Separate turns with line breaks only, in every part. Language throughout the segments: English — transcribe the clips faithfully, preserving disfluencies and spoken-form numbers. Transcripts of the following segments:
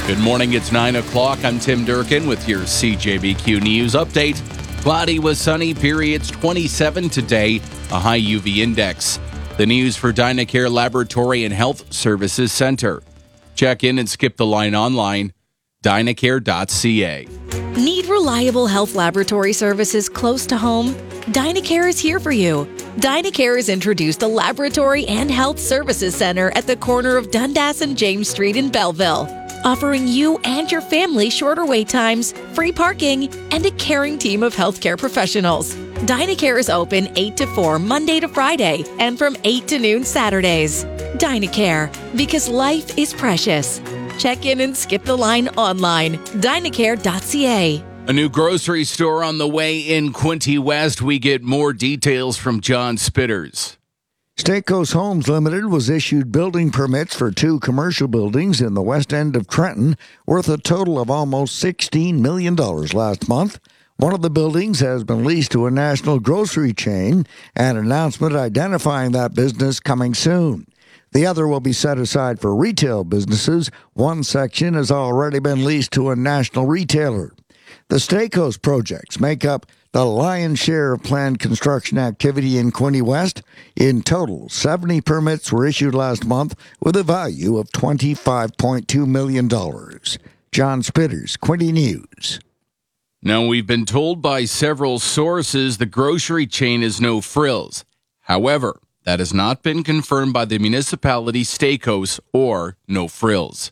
Good morning, it's nine o'clock. I'm Tim Durkin with your C J B Q News update. Cloudy with sunny periods, twenty-seven today, a high U V index. The news for Dynacare Laboratory and Health Services Center. Check in and skip the line online, dynacare dot c a.
Need reliable health laboratory services close to home? Dynacare is here for you. Dynacare has introduced a laboratory and health services center at the corner of Dundas and James Street in Belleville, offering you and your family shorter wait times, free parking, and a caring team of healthcare professionals. Dynacare is open eight to four Monday to Friday and from eight to noon Saturdays. Dynacare, because life is precious. Check in and skip the line online, dynacare dot c a.
A new grocery store on the way in Quinte West. We get more details from John Spitters.
Stakos Homes Limited was issued building permits for two commercial buildings in the west end of Trenton, worth a total of almost sixteen million dollars last month. One of the buildings has been leased to a national grocery chain, an announcement identifying that business coming soon. The other will be set aside for retail businesses. One section has already been leased to a national retailer. The Stakos projects make up the lion's share of planned construction activity in Quinte West. In total, seventy permits were issued last month with a value of twenty-five point two million dollars. John Spitters, Quinte News.
Now, we've been told by several sources the grocery chain is No Frills. However, that has not been confirmed by the municipality Stakos or No Frills.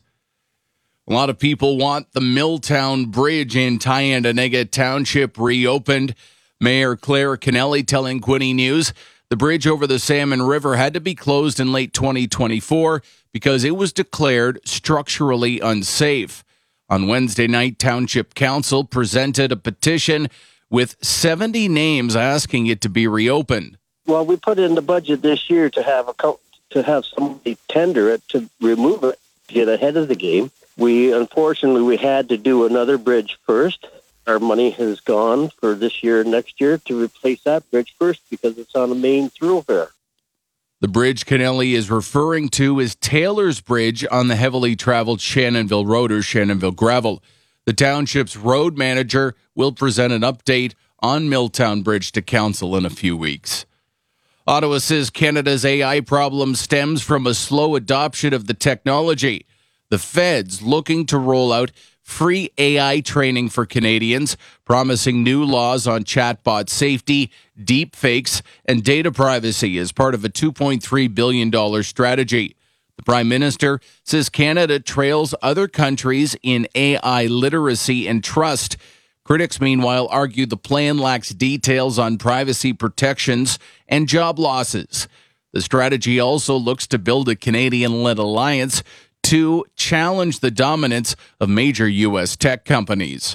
A lot of people want the Milltown Bridge in Tyendinaga Township reopened. Mayor Claire Kennelly telling Quinte News the bridge over the Salmon River had to be closed in late twenty twenty-four because it was declared structurally unsafe. On Wednesday night, Township Council presented a petition with seventy names asking it to be reopened.
Well, we put in the budget this year to have a co- to have somebody tender it to remove it, to get ahead of the game. We, unfortunately, we had to do another bridge first. Our money has gone for this year and next year to replace that bridge first because it's on a main thoroughfare.
The bridge Kennelly is referring to is Taylor's Bridge on the heavily traveled Shannonville Road or Shannonville Gravel. The township's road manager will present an update on Milltown Bridge to council in a few weeks. Ottawa says Canada's A I problem stems from a slow adoption of the technology. The Fed's looking to roll out free A I training for Canadians, promising new laws on chatbot safety, deep fakes, and data privacy as part of a two point three billion dollars strategy. The Prime Minister says Canada trails other countries in A I literacy and trust. Critics, meanwhile, argue the plan lacks details on privacy protections and job losses. The strategy also looks to build a Canadian-led alliance to challenge the dominance of major U S tech companies.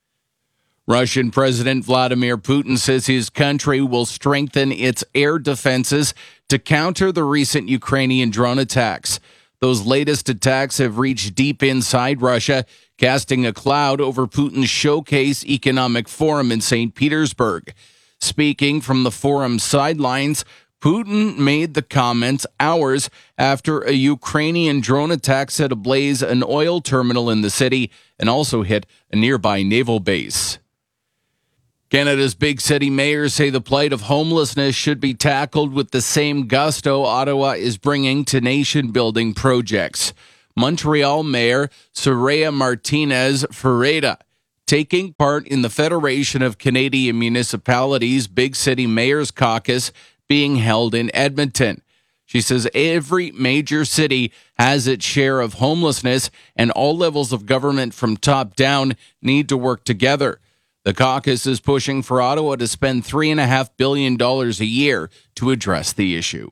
Russian President Vladimir Putin says his country will strengthen its air defenses to counter the recent Ukrainian drone attacks. Those latest attacks have reached deep inside Russia, casting a cloud over Putin's Showcase Economic Forum in Saint Petersburg. Speaking from the forum's sidelines, Putin made the comments hours after a Ukrainian drone attack set ablaze an oil terminal in the city and also hit a nearby naval base. Canada's big city mayors say the plight of homelessness should be tackled with the same gusto Ottawa is bringing to nation-building projects. Montreal Mayor Soraya Martinez Ferreira, taking part in the Federation of Canadian Municipalities Big City Mayors Caucus being held in Edmonton. She says every major city has its share of homelessness and all levels of government from top down need to work together. The caucus is pushing for Ottawa to spend three point five billion dollars a year to address the issue.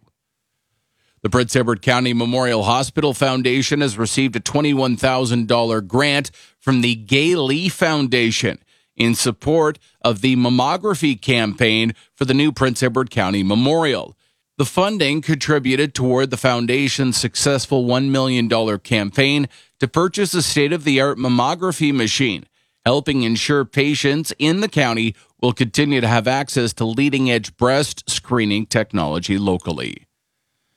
The Prince Edward County Memorial Hospital Foundation has received a twenty-one thousand dollars grant from the Gay Lee Foundation in support of the mammography campaign for the new Prince Edward County Memorial. The funding contributed toward the foundation's successful one million dollars campaign to purchase a state-of-the-art mammography machine, helping ensure patients in the county will continue to have access to leading-edge breast screening technology locally.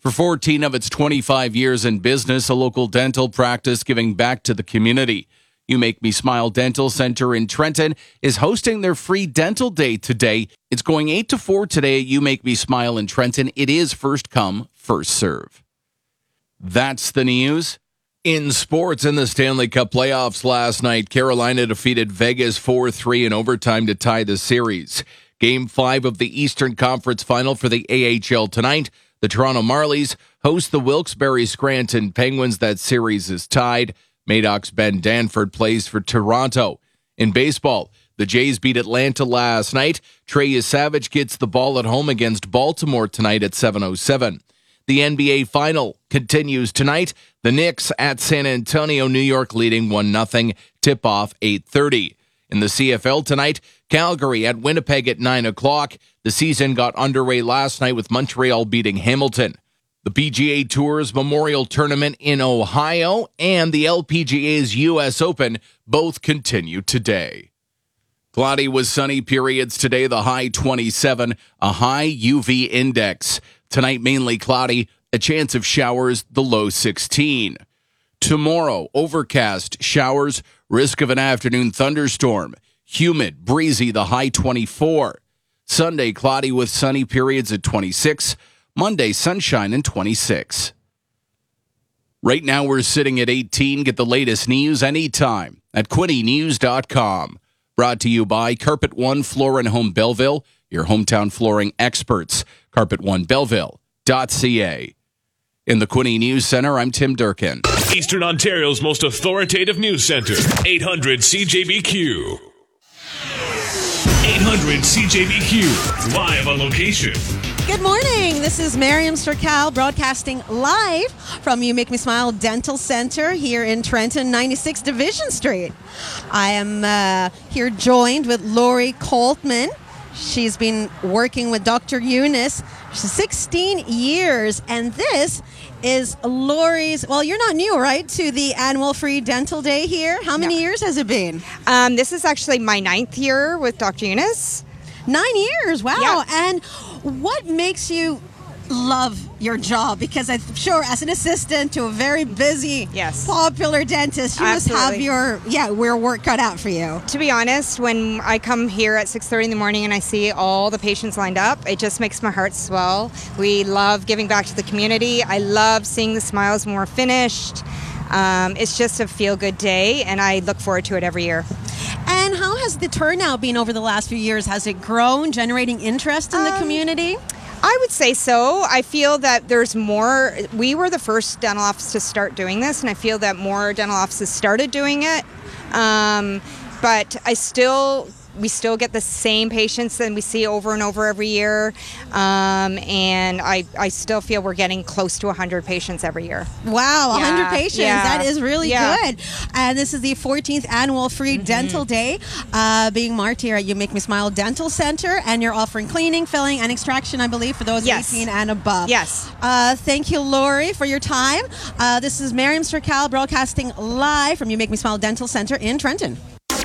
For fourteen of its twenty-five years in business, a local dental practice giving back to the community. You Make Me Smile Dental Center in Trenton is hosting their free dental day today. It's going eight to four today at You Make Me Smile in Trenton. It is first come, first serve. That's the news. In sports, in the Stanley Cup playoffs last night, Carolina defeated Vegas four three in overtime to tie the series. Game five of the Eastern Conference Final for the A H L tonight. The Toronto Marlies host the Wilkes-Barre Scranton Penguins. That series is tied. Madoc's Ben Danford plays for Toronto. In baseball, the Jays beat Atlanta last night. Trey Savage gets the ball at home against Baltimore tonight at seven oh seven. The N B A Final continues tonight. The Knicks at San Antonio, New York, leading one nothing. Tip-off eight thirty. In the C F L tonight, Calgary at Winnipeg at nine o'clock. The season got underway last night with Montreal beating Hamilton. The P G A Tour's Memorial Tournament in Ohio and the L P G A's U S Open both continue today. Cloudy with sunny periods today, the high twenty-seven, a high U V index. Tonight, mainly cloudy, a chance of showers, the low sixteen. Tomorrow, overcast, showers, risk of an afternoon thunderstorm. Humid, breezy, the high twenty-four. Sunday, cloudy with sunny periods at twenty-six. Monday, sunshine and twenty-six. Right now, we're sitting at eighteen. Get the latest news anytime at Quinte News dot com. Brought to you by Carpet One Floor and Home Belleville, your hometown flooring experts. Carpet One Belleville dot C A. In the Quinte News Center, I'm Tim Durkin.
Eastern Ontario's most authoritative news center, eight hundred C J B Q. eight hundred C J B Q, live on location.
Good morning. This is Miriam Sturcal broadcasting live from You Make Me Smile Dental Center here in Trenton, ninety-six Division Street. I am uh, here joined with Lori Coltman. She's been working with Doctor Eunice for sixteen years, and this is Lori's, well, you're not new, right, to the annual free dental day here. How many no. years has it been?
Um, this is actually my ninth year with Doctor Eunice.
Nine years, wow.
Yeah.
And what makes you love your job? Because I'm sure as an assistant to a very busy,
yes.
popular dentist, you
Absolutely.
must have your, yeah, your work cut out for you.
To be honest, when I come here at six thirty in the morning and I see all the patients lined up, it just makes my heart swell. We love giving back to the community. I love seeing the smiles when we're finished. Um, it's just a feel-good day, and I look forward to it every year.
And how has the turnout been over the last few years? Has it grown, generating interest in um, the community?
I would say so. I feel that there's more. We were the first dental office to start doing this, and I feel that more dental offices started doing it. Um, but I still, we still get the same patients that we see over and over every year. Um, and I, I still feel we're getting close to one hundred patients every year.
Wow, one hundred
yeah,
patients.
Yeah,
that is really
yeah.
good. And this is the fourteenth annual free mm-hmm. dental day uh, being marked here at You Make Me Smile Dental Center. And you're offering cleaning, filling, and extraction, I believe, for those
yes.
eighteen and above.
Yes.
Uh, thank you, Lori, for your time. Uh, this is Miriam Sturcal broadcasting live from You Make Me Smile Dental Center in Trenton.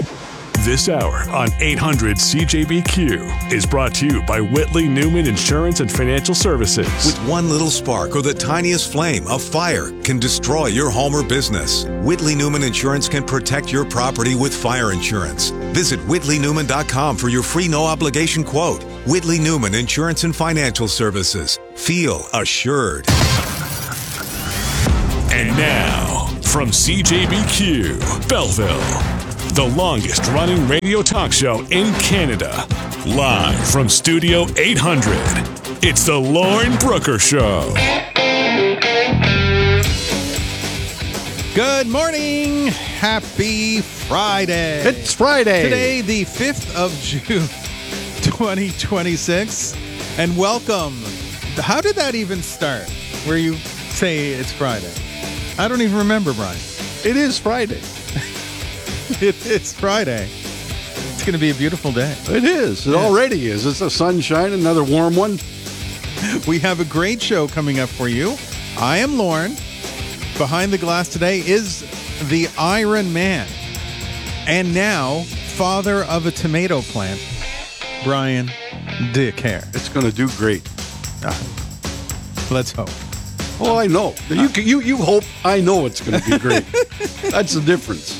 This hour on eight hundred C J B Q is brought to you by Whitley Newman Insurance and Financial Services.
With one little spark or the tiniest flame, a fire can destroy your home or business. Whitley Newman Insurance can protect your property with fire insurance. Visit Whitley Newman dot com for your free no-obligation quote. Whitley Newman Insurance and Financial Services. Feel assured.
And now, from C J B Q, Belleville. The longest running radio talk show in Canada. Live from Studio eight hundred. It's the Lauren Brooker Show.
Good morning. Happy Friday.
It's Friday.
Today, the fifth of June, twenty twenty-six. And welcome. How did that even start? Where you say it's Friday? I don't even remember, Brian.
It is Friday.
It is Friday. It's going to be a beautiful day.
It is. It
yeah.
already is. It's the sunshine, another warm one.
We have a great show coming up for you. I am Lauren. Behind the glass today is the Iron Man. And now, father of a tomato plant, Brian Dick Hare.
It's going to do great.
Uh, let's hope.
Oh, I know. You can, you you hope. I know it's going to be great. That's the difference.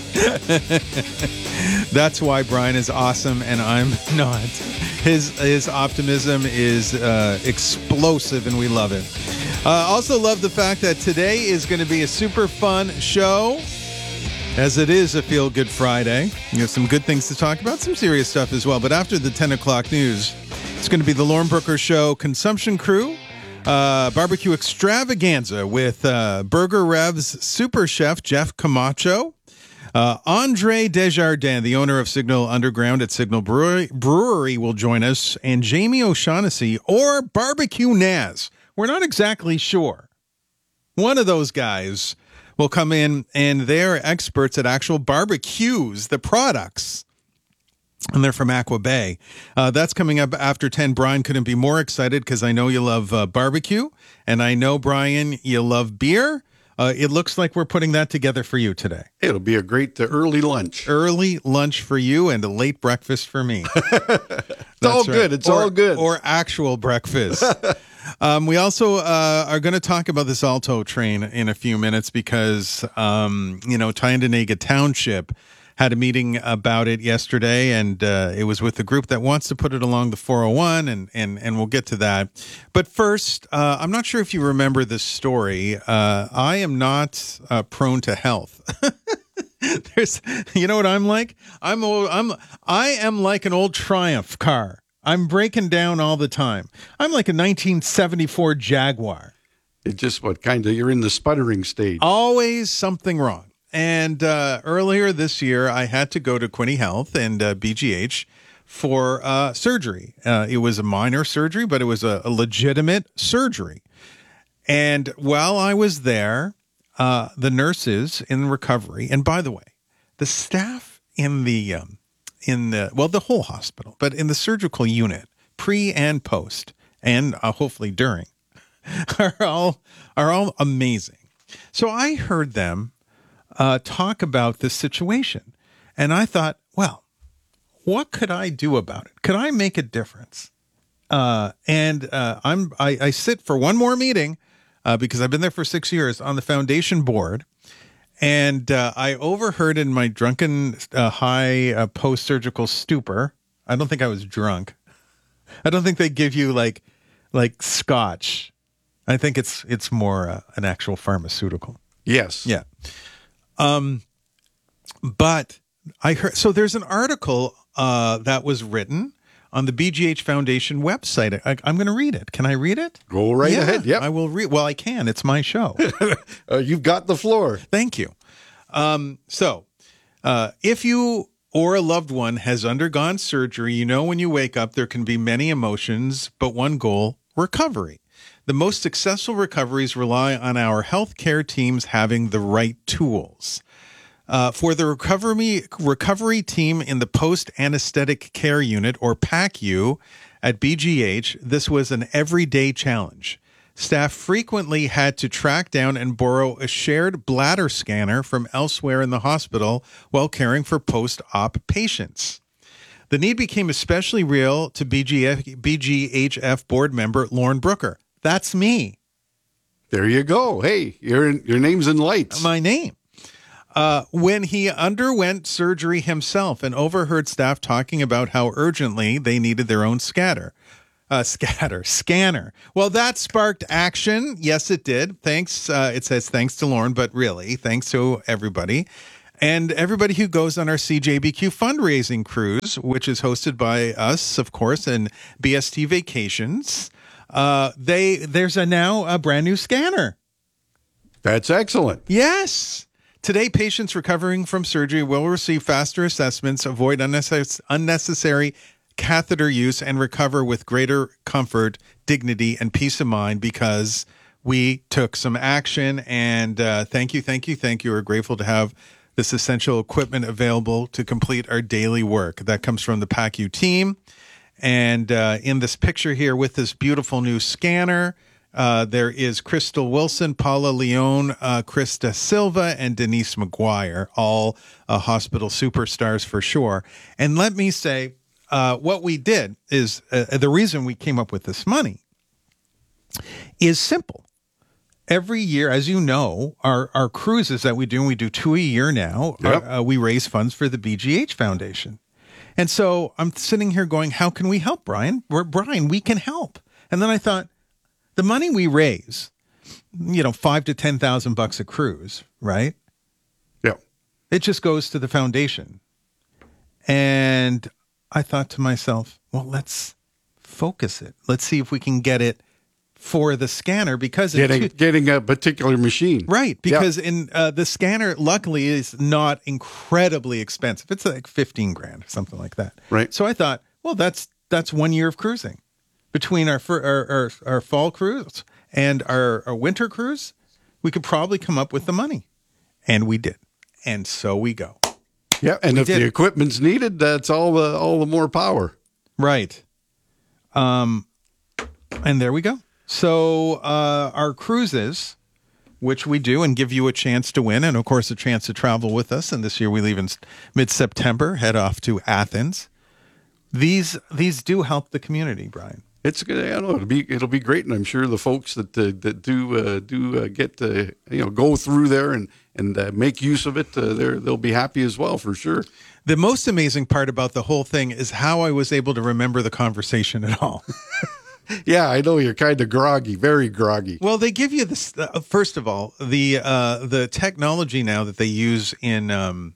That's why Brian is awesome and I'm not. His his optimism is uh, explosive and we love it. Uh, also love the fact that today is going to be a super fun show, as it is a Feel Good Friday. You have some good things to talk about, some serious stuff as well. But after the ten o'clock news, it's going to be the Lauren Brooker Show Consumption Crew. Uh, barbecue extravaganza with uh, Burger Rev's super chef Jeff Camacho, uh, Andre Desjardins, the owner of Signal Underground at Signal Brewery, Brewery, will join us, and Jamie O'Shaughnessy or Barbecue Naz. We're not exactly sure. One of those guys will come in, and they're experts at actual barbecues, the products. And they're from Aqua Bay. Uh, that's coming up after ten. Brian couldn't be more excited because I know you love uh, barbecue. And I know, Brian, you love beer. Uh, it looks like we're putting that together for you today.
It'll be a great uh, early lunch.
Early lunch for you and a late breakfast for me.
It's all right. good. It's
or,
all good.
Or actual breakfast. um, we also uh, are going to talk about this Alto train in a few minutes because, um, you know, Tyendinaga Township had a meeting about it yesterday, and uh, it was with the group that wants to put it along the four oh one, and and and we'll get to that. But first, uh, I'm not sure if you remember this story. Uh, I am not uh, prone to health. There's, you know what I'm like? I'm old, I'm I am like an old Triumph car. I'm breaking down all the time. I'm like a nineteen seventy-four Jaguar.
It's just what kind of you're in the sputtering stage.
Always something wrong. And uh, earlier this year, I had to go to Quinte Health and uh, B G H for uh, surgery. Uh, it was a minor surgery, but it was a, a legitimate surgery. And while I was there, uh, the nurses in recovery, and by the way, the staff in the um, in the well, the whole hospital, but in the surgical unit, pre and post, and uh, hopefully during, are all are all amazing. So I heard them Uh, talk about this situation. And I thought, well, what could I do about it? Could I make a difference? Uh, and uh, I'm I, I sit for one more meeting uh, because I've been there for six years on the foundation board. And uh, I overheard in my drunken uh, high uh, post-surgical stupor. I don't think I was drunk. I don't think they give you like like scotch. I think it's it's more uh, an actual pharmaceutical.
Yes.
Yeah. Um, but I heard, so there's an article, uh, that was written on the B G H Foundation website. I, I'm going to read it. Can I read it?
Go right
yeah,
ahead. Yep.
I will read. Well, I can. It's my show.
uh, you've got the floor.
Thank you. Um, so, uh, if you or a loved one has undergone surgery, you know, when you wake up, there can be many emotions, but one goal, recovery. The most successful recoveries rely on our healthcare teams having the right tools. Uh, for the recovery recovery team in the post-anesthetic care unit, or PACU, at B G H, this was an everyday challenge. Staff frequently had to track down and borrow a shared bladder scanner from elsewhere in the hospital while caring for post-op patients. The need became especially real to B G F, B G H F board member Lauren Brooker. That's me.
There you go. Hey, your your name's in lights.
My name. Uh, when he underwent surgery himself and overheard staff talking about how urgently they needed their own scatter. Uh, scatter, scanner. Well, that sparked action. Yes, it did. Thanks. Uh, it says thanks to Lauren, but really, thanks to everybody. And everybody who goes on our C J B Q fundraising cruise, which is hosted by us, of course, and B S T Vacations. Uh, they there's a now a brand new scanner.
That's excellent.
Yes. Today, patients recovering from surgery will receive faster assessments, avoid unnecess- unnecessary catheter use, and recover with greater comfort, dignity, and peace of mind because we took some action. And uh, thank you, thank you, thank you. We're grateful to have this essential equipment available to complete our daily work. That comes from the PACU team. And uh, in this picture here with this beautiful new scanner, uh, there is Crystal Wilson, Paula Leone, uh, Krista Silva, and Denise McGuire, all uh, hospital superstars for sure. And let me say, uh, what we did is uh, the reason we came up with this money is simple. every year, as you know, our, our cruises that we do, and we do two a year now,
Yep.
are, uh, we raise funds for the B G H Foundation. And so I'm sitting here going, how can we help, Brian? We're, Brian, we can help. And then I thought, the money we raise, you know, five to ten thousand bucks a cruise, right?
Yeah.
It just goes to the foundation. And I thought to myself, well, let's focus it. Let's see if we can get it for the scanner, because in
Getting
two-
getting a particular machine.
right, because
Yeah.
in uh, the scanner, luckily, is not incredibly expensive. It's like fifteen grand or something like that.
Right.
So I thought, well, that's that's one year of cruising between our fir- our, our, our fall cruise and our, our winter cruise. We could probably come up with the money, and we did, and so we go.
Yeah, and
We
if
did
the
it.
equipment's needed, that's all the all the more power.
Right. Um, and there we go. So uh, our cruises, which we do and give you a chance to win, and of course a chance to travel with us. And this year we leave in s- mid-September, head off to Athens. These these do help the community, Brian.
It's good. I know it'll be it'll be great, and I'm sure the folks that uh, that do uh, do uh, get to you know go through there and and uh, make use of it, uh, they're they'll be happy as well for sure.
The most amazing part about the whole thing is how I was able to remember the conversation at all.
Yeah, I know you're kind of groggy, very groggy.
Well, they give you this. Uh, first of all, the uh, the technology now that they use in um,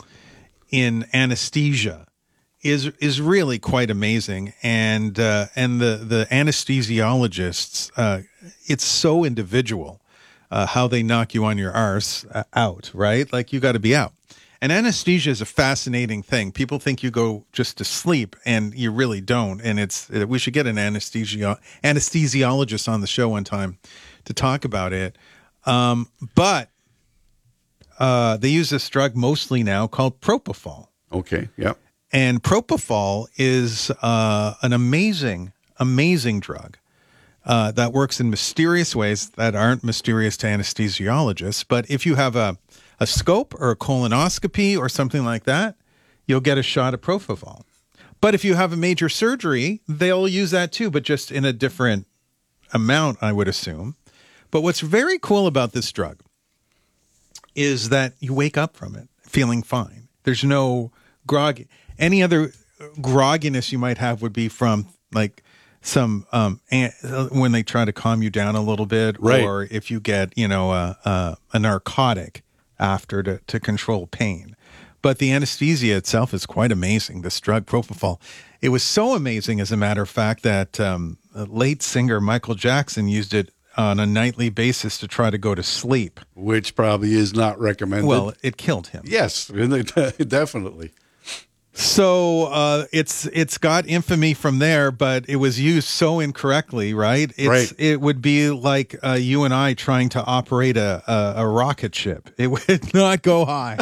in anesthesia is is really quite amazing, and uh, and the the anesthesiologists, uh, it's so individual uh, how they knock you on your arse uh, out, right? Like you got to be out. And anesthesia is a fascinating thing. People think you go just to sleep, and you really don't. And it's we should get an anesthesia anesthesiologist on the show one time to talk about it. Um, but uh, they use this drug mostly now called propofol.
Okay, yeah.
And propofol is uh, an amazing, amazing drug uh, that works in mysterious ways that aren't mysterious to anesthesiologists. But if you have a, a scope or a colonoscopy or something like that, you'll get a shot of propofol. But if you have a major surgery, they'll use that too, but just in a different amount, I would assume. But what's very cool about this drug is that you wake up from it feeling fine. There's no grog. Any other grogginess you might have would be from like some um an- when they try to calm you down a little bit,
Right.
or if you get you know a a, a narcotic after to to control pain. But the anesthesia itself is quite amazing. This drug propofol, it was so amazing, as a matter of fact, that um, late singer Michael Jackson used it on a nightly basis to try to go to sleep.
Which probably is not recommended.
Well, it killed him.
yes, definitely.
So uh, it's it's got infamy from there, but it was used so incorrectly, right? It's,
Right.
It would be like uh, you and I trying to operate a, a, a rocket ship. It would not go high.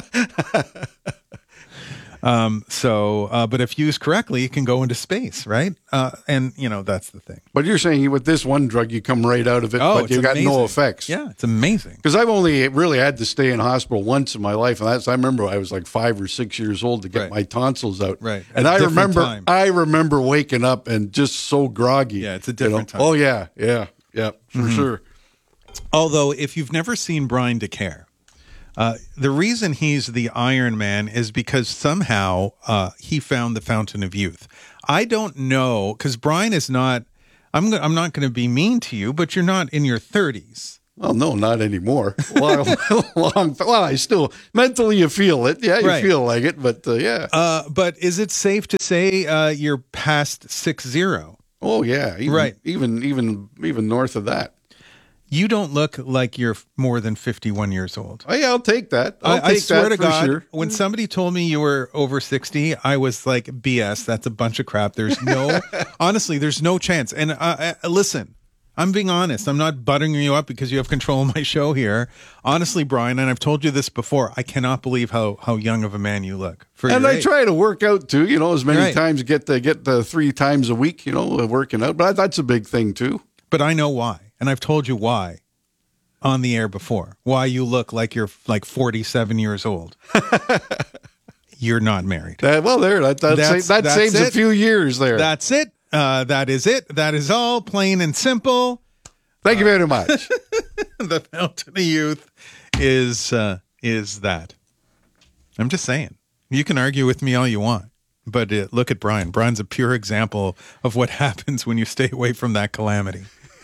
um. So, uh, but if used correctly, it can go into space, right? Uh, and you know that's the thing.
But you're saying with this one drug, you come right out of it, but
it's
you got
amazing.
no effects.
Yeah, it's amazing.
Because I've only really had to stay in hospital once in my life, and that's I remember I was like five or six years old to get
Right.
my tonsils out.
Right. At
and
a
I
different
remember
time.
I remember waking up and just so groggy.
Yeah, it's a
you know?
different time.
Oh yeah, yeah, yeah, for
Mm-hmm.
sure.
Although, if you've never seen Brian DeCare, uh, the reason he's the Iron Man is because somehow uh, he found the fountain of youth. I don't know, because Brian is not. I'm. go- I'm not going to be mean to you, but you're not in your thirties.
Well, no, not anymore. Long, long, well, I still mentally you feel it. Yeah, you
Right.
feel like it, but uh, yeah.
Uh, but is it safe to say uh, you're past six zero?
oh yeah, even,
right.
Even even even north of that.
You don't look like you're more than fifty-one years old.
Oh yeah, I'll take that. I'll
I, I
take
swear
that
to
for
God,
sure.
when somebody told me you were over sixty, I was like, B S, that's a bunch of crap. There's no, honestly, there's no chance. And uh, uh, listen, I'm being honest. I'm not buttering you up because you have control of my show here. Honestly, Brian, and I've told you this before, I cannot believe how, how young of a man you look. For
And
your
I
age.
try to work out too, you know, as many
Right.
times get to get the three times a week, you know, uh, working out. But that's a big thing too.
But I know why. And I've told you why on the air before. Why you look like you're like forty-seven years old. You're not married.
That, well, there, that that,
That's-
sa- that
that's
saves a
it.
few years there.
That's it. Uh, that is it. That is all, plain and simple.
Thank you very much.
the Fountain of Youth is uh, is that. I'm just saying. You can argue with me all you want, but uh, look at Brian. Brian's a pure example of what happens when you stay away from that calamity.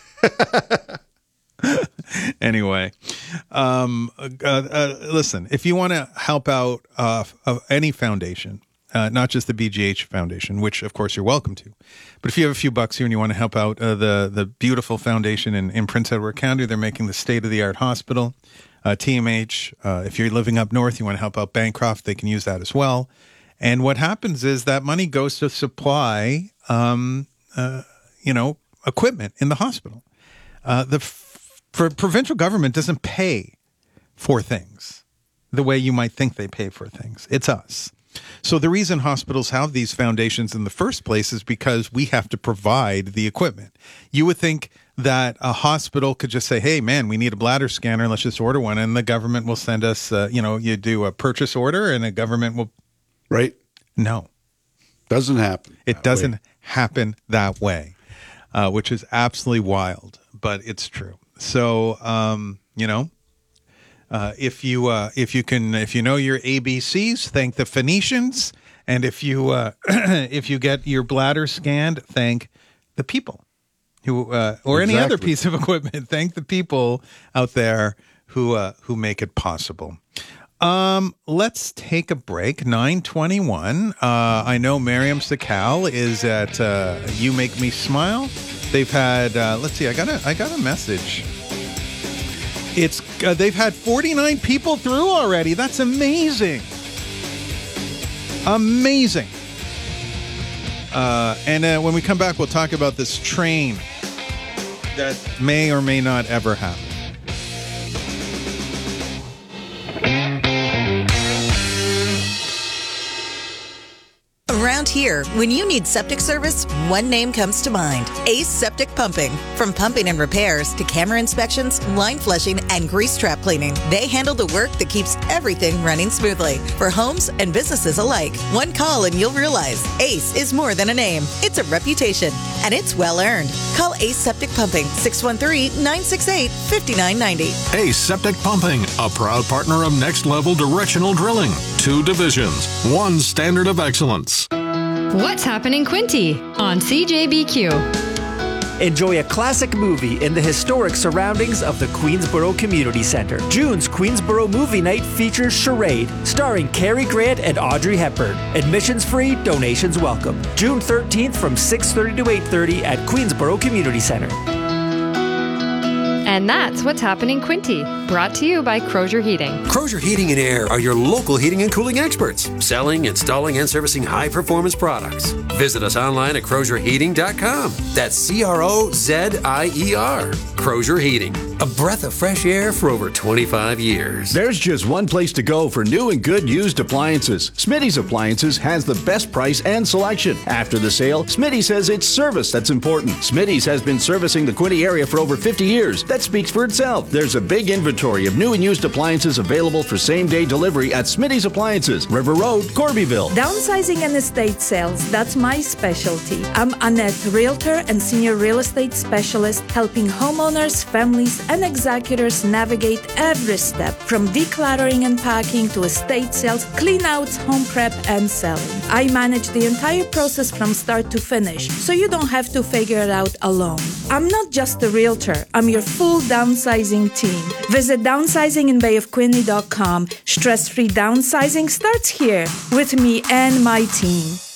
Anyway, um, uh, uh, listen, if you want to help out uh, uh, any foundation, uh, not just the B G H Foundation, which of course you're welcome to, but if you have a few bucks here and you want to help out uh, the, the beautiful foundation in, in Prince Edward County, they're making the state-of-the-art hospital. Uh, T M H, uh, if you're living up north, you want to help out Bancroft, they can use that as well. And what happens is that money goes to supply, um, uh, you know, equipment in the hospital. Uh, the f- for provincial government doesn't pay for things the way you might think they pay for things. It's us. So the reason hospitals have these foundations in the first place is because we have to provide the equipment. You would think that a hospital could just say, hey, man, we need a bladder scanner. Let's just order one. And the government will send us, uh, you know, you do a purchase order and the government will.
Right.
No.
Doesn't happen.
It doesn't way. happen that way, uh, which is absolutely wild, but it's true. So, um, you know, uh, if you uh, if you can, if you know your A B Cs, thank the Phoenicians. And if you uh, if you get your bladder scanned, thank the people. Who uh, or exactly. any other piece of equipment. Thank the people out there who uh, who make it possible. Um, let's take a break. nine twenty-one. Uh, I know Miriam Sakal is at uh, You Make Me Smile. They've had. Uh, let's see. I got a I got a message. It's uh, they've had forty-nine people through already. That's amazing. Amazing. Uh, and uh, when we come back, we'll talk about this train that may or may not ever happen.
Around here, when you need septic service, one name comes to mind. Ace Septic Pumping. From pumping and repairs to camera inspections, line flushing, and grease trap cleaning, they handle the work that keeps everything running smoothly for homes and businesses alike. One call and you'll realize Ace is more than a name. It's a reputation, and it's well-earned. Call Ace Septic Pumping, six one three, nine six eight, five nine nine zero.
Ace Septic Pumping, a proud partner of Next Level Directional Drilling. Two divisions, one standard of excellence.
What's Happening Quinte on C J B Q.
Enjoy a classic movie in the historic surroundings of the Queensboro Community Center. June's Queensboro Movie Night features Charade, starring Cary Grant and Audrey Hepburn. Admissions free, donations welcome. June thirteenth from six thirty to eight thirty at Queensboro Community Center.
And that's What's Happening Quinte, brought to you by Crozier Heating.
Crozier Heating and Air are your local heating and cooling experts, selling, installing, and servicing high-performance products. Visit us online at crozier heating dot com. That's C R O Z I E R. Crozier Heating, a breath of fresh air for over twenty-five years.
There's just one place to go for new and good used appliances. Smitty's Appliances has the best price and selection. After the sale, Smitty says it's service that's important. Smitty's has been servicing the Quinte area for over fifty years. That speaks for itself. There's a big inventory of new and used appliances available for same-day delivery at Smitty's Appliances, River Road, Corbyville.
Downsizing and estate sales, that's my specialty. I'm Annette, realtor and senior real estate specialist, helping homeowners, families, and executors navigate every step from decluttering and packing to estate sales, clean-outs, home prep, and selling. I manage the entire process from start to finish, so you don't have to figure it out alone. I'm not just a realtor, I'm your full downsizing team. Visit downsizing in bay of quinte dot com. Stress-free downsizing starts here with me and my team.